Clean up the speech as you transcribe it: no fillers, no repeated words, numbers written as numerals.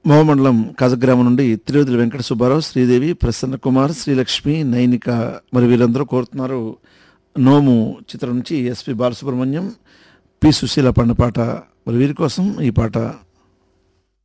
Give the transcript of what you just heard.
మోహమండలం కాజగ్రామం నుండి తిరువదిలి వెంకట సుబ్బారావు, శ్రీదేవి, ప్రసన్న కుమార్, శ్రీలక్ష్మి, నైనిక మరి వీళ్ళందరూ కోరుతున్నారు. నోము చిత్రం నుంచి ఎస్పి బాలసుబ్రహ్మణ్యం, పి సుశీల పాడిన పాట. మరి వీరి కోసం ఈ పాట.